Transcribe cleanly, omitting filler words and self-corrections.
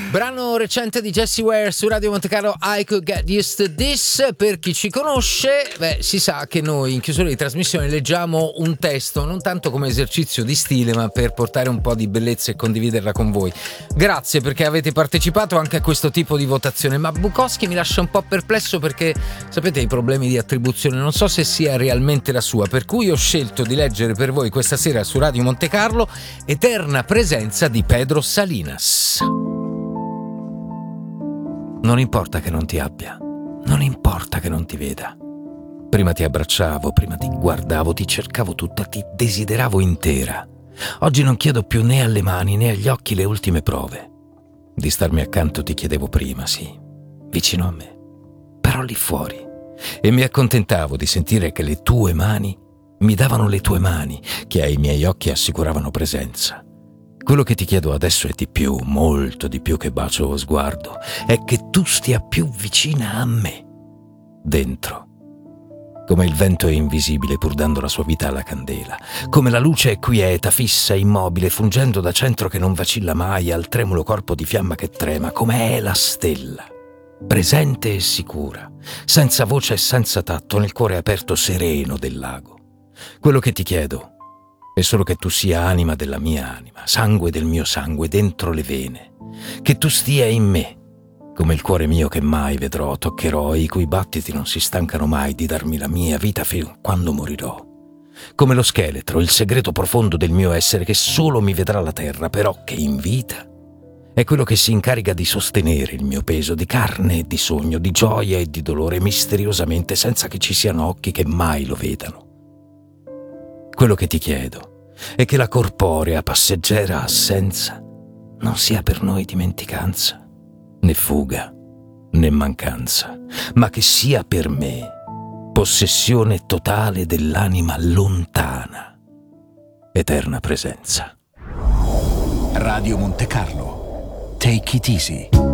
Brano recente di Jessie Ware su Radio Monte Carlo, I Could Get Used to This. Per chi ci conosce, si sa che noi in chiusura di trasmissione leggiamo un testo non tanto come esercizio di stile, ma per portare un po' di bellezza e condividerla con voi. Grazie perché avete partecipato anche a questo tipo di votazione, ma Bukowski mi lascia un po' perplesso perché sapete i problemi di attribuzione, non so se sia realmente la sua, per cui ho scelto di leggere per voi questa sera su Radio Monte Carlo Eterna presenza di Pedro Salinas. Non importa che non ti abbia, non importa che non ti veda. Prima ti abbracciavo, prima ti guardavo, ti cercavo tutta, ti desideravo intera. Oggi non chiedo più né alle mani né agli occhi le ultime prove. Di starmi accanto ti chiedevo prima, sì, vicino a me, però lì fuori. E mi accontentavo di sentire che le tue mani mi davano le tue mani, che ai miei occhi assicuravano presenza. Quello che ti chiedo adesso è di più, molto di più che bacio o sguardo, è che tu stia più vicina a me, dentro. Come il vento è invisibile pur dando la sua vita alla candela, come la luce è quieta, fissa, immobile, fungendo da centro che non vacilla mai al tremulo corpo di fiamma che trema, come è la stella, presente e sicura, senza voce e senza tatto, nel cuore aperto sereno del lago. Quello che ti chiedo è solo che tu sia anima della mia anima, sangue del mio sangue, dentro le vene, che tu stia in me, come il cuore mio che mai vedrò, toccherò, i cui battiti non si stancano mai di darmi la mia vita fino a quando morirò. Come lo scheletro, il segreto profondo del mio essere che solo mi vedrà la terra, però che in vita è quello che si incarica di sostenere il mio peso di carne e di sogno, di gioia e di dolore, misteriosamente, senza che ci siano occhi che mai lo vedano. Quello che ti chiedo è che la corporea passeggera assenza non sia per noi dimenticanza, né fuga, né mancanza, ma che sia per me possessione totale dell'anima lontana, eterna presenza. Radio Monte Carlo. Take it easy.